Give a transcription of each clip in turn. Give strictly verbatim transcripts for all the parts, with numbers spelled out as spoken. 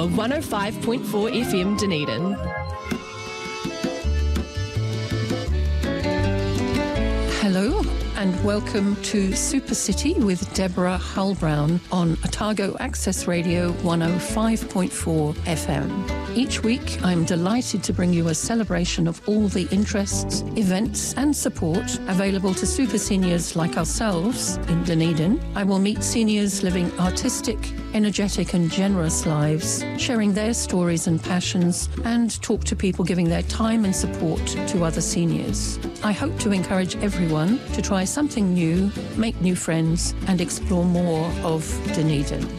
one oh five point four F M Dunedin. Hello and welcome to Super City with Deborah Hull-Brown on Otago Access Radio one oh five point four F M. Each week, I'm delighted to bring you a celebration of all the interests, events and support available to super seniors like ourselves in Dunedin. I will meet seniors living artistic, energetic and generous lives, sharing their stories and passions, and talk to people giving their time and support to other seniors. I hope to encourage everyone to try something new, make new friends, and explore more of Dunedin.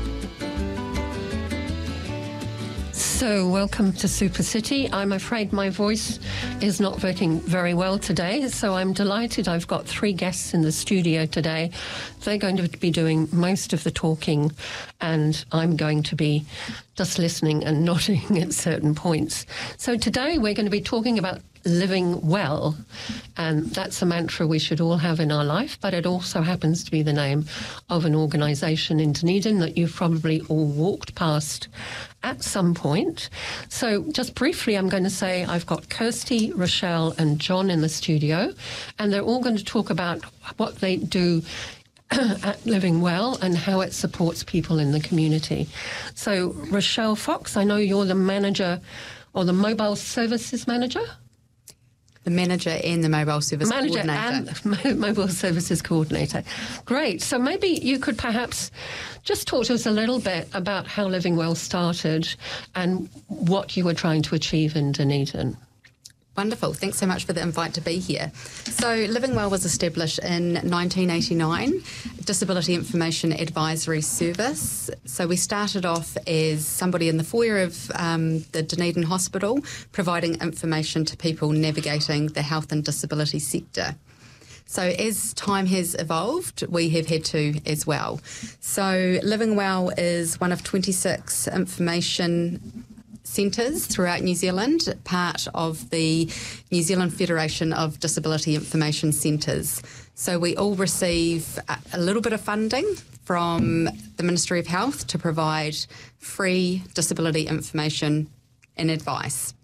So, welcome to Super City. I'm afraid my voice is not working very well today, so I'm delighted I've got three guests in the studio today. They're going to be doing most of the talking, and I'm going to be just listening and nodding at certain points. So today we're going to be talking about living well, and that's a mantra we should all have in our life, but it also happens to be the name of an organisation in Dunedin that you've probably all walked past at some point. So just briefly, I'm going to say I've got Kirsty, Rochelle and John in the studio, and they're all going to talk about what they do at Living Well and how it supports people in the community. So Rochelle Fox, I know you're the manager or the mobile services manager? The manager and the mobile service manager coordinator. and mobile services coordinator. Great. So maybe you could perhaps just talk to us a little bit about how Living Well started and what you were trying to achieve in Dunedin. Wonderful. Thanks so much for the invite to be here. So Living Well was established in nineteen eighty-nine, Disability Information Advisory Service. So we started off as somebody in the foyer of um, the Dunedin Hospital, providing information to people navigating the health and disability sector. So as time has evolved, we have had to as well. So Living Well is one of twenty-six information centres throughout New Zealand, part of the New Zealand Federation of Disability Information Centres. So we all receive a little bit of funding from the Ministry of Health to provide free disability information and advice.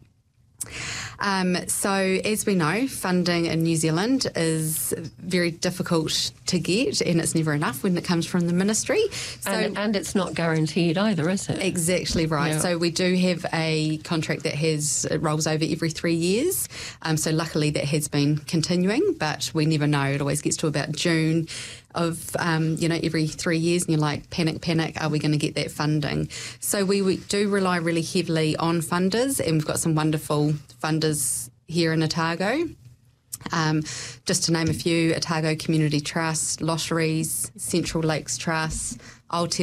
Um, so as we know, funding in New Zealand is very difficult to get, and it's never enough when it comes from the ministry. So, and, and it's not guaranteed either, is it? Exactly right. Yeah. So we do have a contract that has it rolls over every three years. Um, so luckily that has been continuing, but we never know. It always gets to about June of, um, you know, every three years and you're like, panic, panic, are we going to get that funding? So we, we do rely really heavily on funders, and we've got some wonderful funders here in Otago. Um, just to name a few, Otago Community Trust, Lotteries, Central Lakes Trust, Aotea